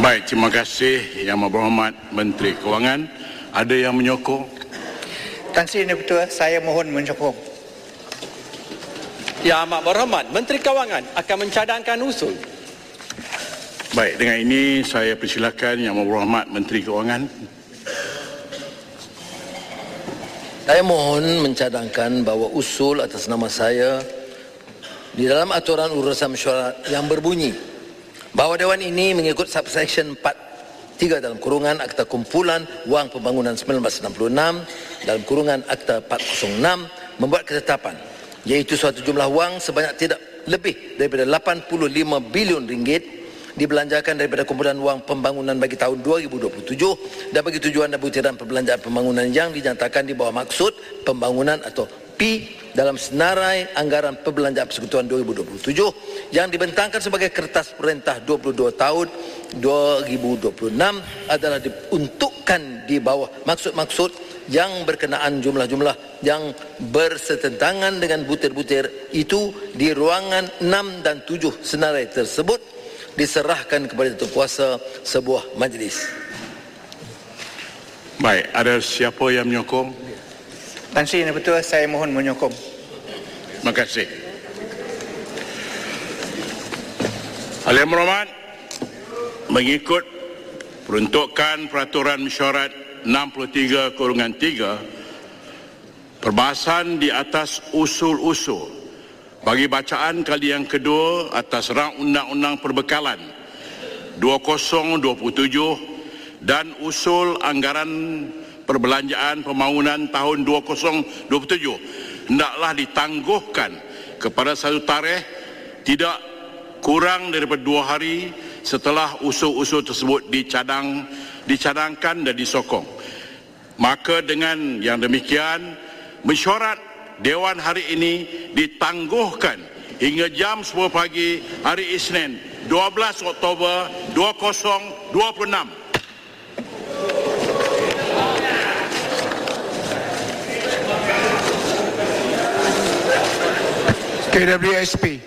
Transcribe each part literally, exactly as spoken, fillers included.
Baik, terima kasih Yang Berhormat Menteri Kewangan. Ada yang menyokong? Tan Sri Ketua, saya mohon menyokong. Yang Amat Berhormat Menteri Kewangan akan mencadangkan usul. Baik, dengan ini saya persilakan Yang Berhormat Menteri Kewangan. Saya mohon mencadangkan bahawa usul atas nama saya di dalam aturan urusan mesyuarat yang berbunyi bahawa Dewan ini mengikut subsection empat tiga dalam kurungan Akta Kumpulan Wang Pembangunan seribu sembilan ratus enam puluh enam dalam kurungan Akta empat kosong enam membuat ketetapan iaitu suatu jumlah wang sebanyak tidak lebih daripada lapan puluh lima bilion ringgit dibelanjakan daripada kumpulan wang pembangunan bagi tahun dua ribu dua puluh tujuh dan bagi tujuan dan butiran perbelanjaan pembangunan yang dinyatakan di bawah maksud pembangunan atau P dalam senarai anggaran perbelanjaan persekutuan dua ribu dua puluh tujuh yang dibentangkan sebagai kertas perintah dua puluh dua tahun dua ribu dua puluh enam adalah diuntukkan di bawah maksud-maksud yang berkenaan jumlah-jumlah yang bersetentangan dengan butir-butir itu di ruangan enam dan tujuh senarai tersebut diserahkan kepada Tuan Kuasa sebuah majlis. Baik, ada siapa yang menyokong? Tan Sri Ketua, saya mohon menyokong. Terima kasih. Yang Berhormat, mengikut peruntukan Peraturan Mesyuarat enam puluh tiga tiga, perbahasan di atas usul-usul bagi bacaan kali yang kedua atas rang Undang-Undang Perbekalan dua ribu dua puluh tujuh dan usul anggaran perbelanjaan pembangunan tahun dua ribu dua puluh tujuh hendaklah ditangguhkan kepada satu tarikh tidak kurang daripada dua hari setelah usul-usul tersebut dicadang, dicadangkan dan disokong. Maka dengan yang demikian, mesyuarat Dewan hari ini ditangguhkan hingga jam sepuluh pagi hari Isnin dua belas Oktober dua ribu dua puluh enam. K W S P.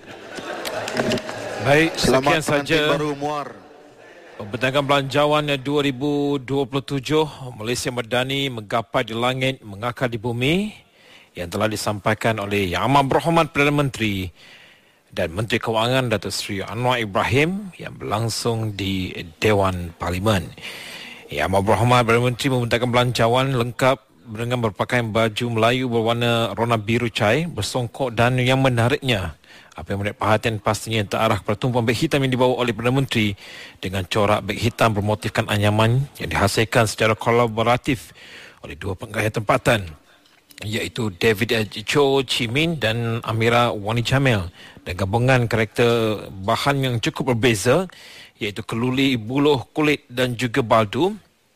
Baik, sekian saja baru Muar. Pembentangan belanjawan dua ribu dua puluh tujuh Malaysia Madani menggapai di langit, mengakar di bumi yang telah disampaikan oleh Yang Amat Berhormat Perdana Menteri dan Menteri Kewangan Datuk Seri Anwar Ibrahim yang berlangsung di Dewan Parlimen. Yang Amat Berhormat Perdana Menteri membentangkan belanjawan lengkap dengan berpakaian baju Melayu berwarna rona biru cair, bersongkok dan yang menariknya, apa yang menarik perhatian pastinya terarah kepada tumpuan beg hitam yang dibawa oleh Perdana Menteri dengan corak beg hitam bermotifkan anyaman yang dihasilkan secara kolaboratif oleh dua penggaya tempatan iaitu David Cho Chi Min dan Amira Wani Jamil, dan gabungan karakter bahan yang cukup berbeza iaitu keluli, buluh, kulit dan juga baldu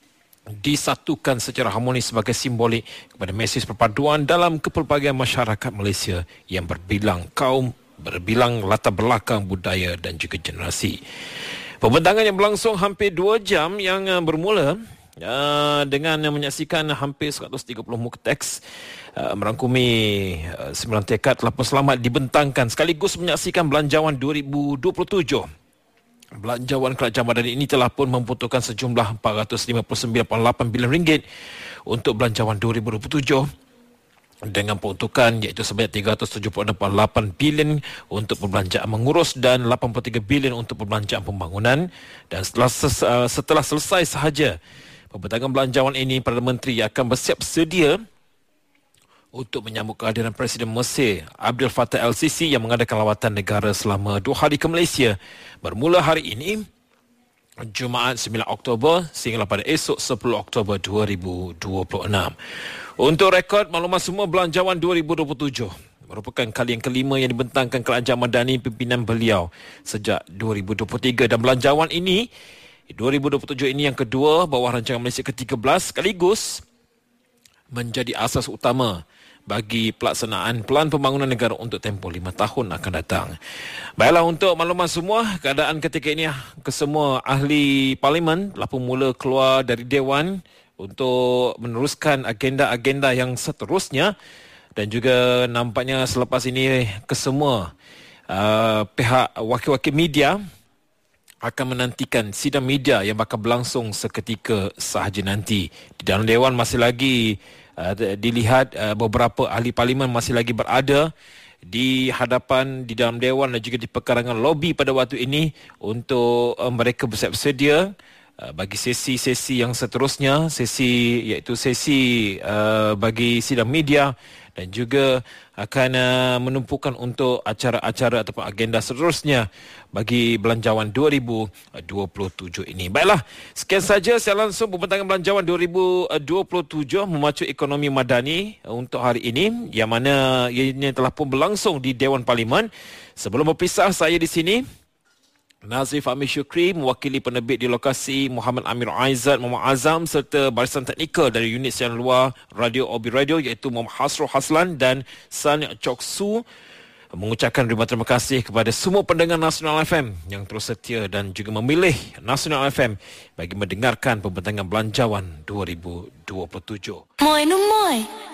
disatukan secara harmonis sebagai simbolik kepada mesej perpaduan dalam kepelbagaian masyarakat Malaysia yang berbilang kaum, berbilang latar belakang budaya dan juga generasi. Pembentangan yang berlangsung hampir dua jam yang bermula uh, dengan menyaksikan hampir seratus tiga puluh muka teks uh, merangkumi uh, sembilan tekad lapor selamat dibentangkan sekaligus menyaksikan belanjawan dua ribu dua puluh tujuh. Belanjawan Kerajaan Madani ini telah pun membutuhkan sejumlah empat ratus lima puluh sembilan perpuluhan lapan bilion ringgit untuk belanjawan dua ribu dua puluh tujuh dengan peruntukan iaitu sebanyak tiga ratus tujuh puluh enam perpuluhan lapan bilion untuk perbelanjaan mengurus dan lapan puluh tiga bilion untuk perbelanjaan pembangunan. Dan setelah, ses, uh, setelah selesai sahaja pembentangan belanjawan ini, Perdana Menteri akan bersiap sedia untuk menyambut kehadiran Presiden Mesir Abdel Fattah el-Sisi yang mengadakan lawatan negara selama dua hari ke Malaysia bermula hari ini Jumaat sembilan Oktober sehingga pada esok sepuluh Oktober dua ribu dua puluh enam. Untuk rekod maklumat semua, belanjawan dua ribu dua puluh tujuh merupakan kali yang kelima yang dibentangkan Kerajaan Madani pimpinan beliau sejak dua ribu dua puluh tiga, dan belanjawan ini dua ribu dua puluh tujuh ini yang kedua bawah rancangan Malaysia ke tiga belas sekaligus menjadi asas utama bagi pelaksanaan Pelan Pembangunan Negara untuk tempoh lima tahun akan datang. Baiklah, untuk maklumat semua, keadaan ketika ini kesemua ahli Parlimen telah pun mula keluar dari Dewan untuk meneruskan agenda-agenda yang seterusnya, dan juga nampaknya selepas ini kesemua uh, pihak wakil-wakil media akan menantikan sidang media yang bakal berlangsung seketika sahaja nanti. Di dalam Dewan masih lagi uh, dilihat uh, beberapa ahli parlimen masih lagi berada di hadapan di dalam Dewan dan juga di perkarangan lobi pada waktu ini untuk uh, mereka bersedia uh, bagi sesi-sesi yang seterusnya, sesi iaitu sesi uh, bagi sidang media dan juga akan uh, menumpukan untuk acara-acara ataupun agenda seterusnya bagi Belanjawan dua ribu dua puluh tujuh ini. Baiklah, sekian saja saya langsung pembentangan Belanjawan dua ribu dua puluh tujuh memacu ekonomi madani untuk hari ini yang mana ianya telah pun berlangsung di Dewan Parlimen. Sebelum berpisah, saya di sini Nazif Amir Syukri, mewakili penerbit di lokasi Muhammad Amir Aizat, Muhammad Azam serta barisan teknikal dari unit siaran luar Radio Obi Radio iaitu Muhammad Hasrul Haslan dan San Chok Su, mengucapkan ribuan terima kasih kepada semua pendengar Nasional F M yang terus setia dan juga memilih Nasional F M bagi mendengarkan pembentangan Belanjawan dua ribu dua puluh tujuh. Moi no moi.